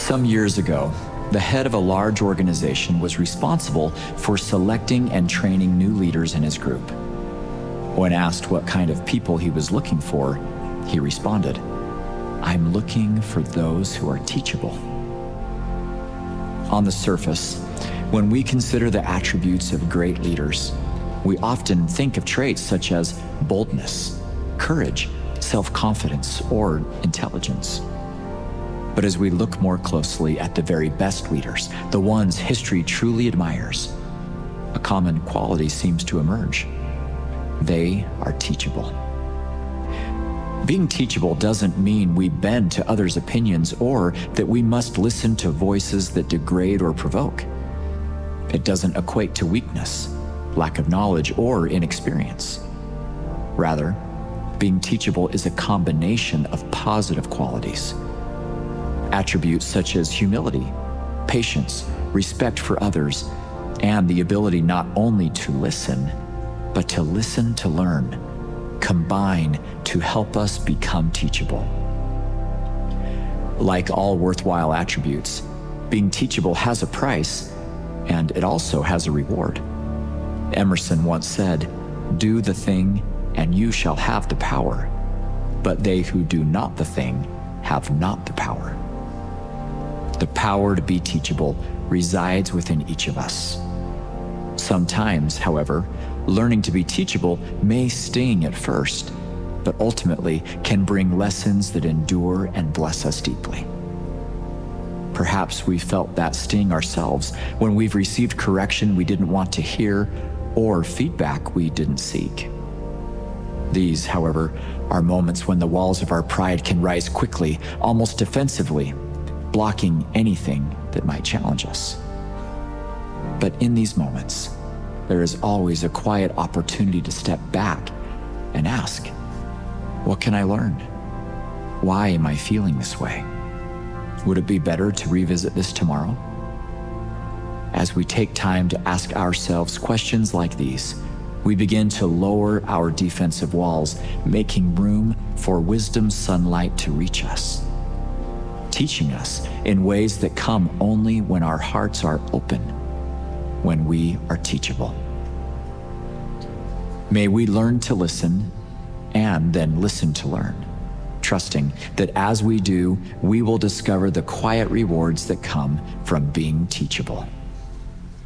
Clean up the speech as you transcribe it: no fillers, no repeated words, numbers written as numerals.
Some years ago, the head of a large organization was responsible for selecting and training new leaders in his group. When asked what kind of people he was looking for, he responded, "I'm looking for those who are teachable." On the surface, when we consider the attributes of great leaders, we often think of traits such as boldness, courage, self-confidence, or intelligence. But as we look more closely at the very best leaders, the ones history truly admires, a common quality seems to emerge. They are teachable. Being teachable doesn't mean we bend to others' opinions or that we must listen to voices that degrade or provoke. It doesn't equate to weakness, lack of knowledge, or inexperience. Rather, being teachable is a combination of positive qualities. Attributes such as humility, patience, respect for others, and the ability not only to listen, but to listen to learn, combine to help us become teachable. Like all worthwhile attributes, being teachable has a price, and it also has a reward. Emerson once said, "Do the thing, and you shall have the power, but they who do not the thing have not the power." The power to be teachable resides within each of us. Sometimes, however, learning to be teachable may sting at first, but ultimately can bring lessons that endure and bless us deeply. Perhaps we felt that sting ourselves when we've received correction we didn't want to hear or feedback we didn't seek. These, however, are moments when the walls of our pride can rise quickly, almost defensively, blocking anything that might challenge us. But in these moments, there is always a quiet opportunity to step back and ask, what can I learn? Why am I feeling this way? Would it be better to revisit this tomorrow? As we take time to ask ourselves questions like these, we begin to lower our defensive walls, making room for wisdom's sunlight to reach us, teaching us in ways that come only when our hearts are open, when we are teachable. May we learn to listen and then listen to learn, trusting that as we do, we will discover the quiet rewards that come from being teachable.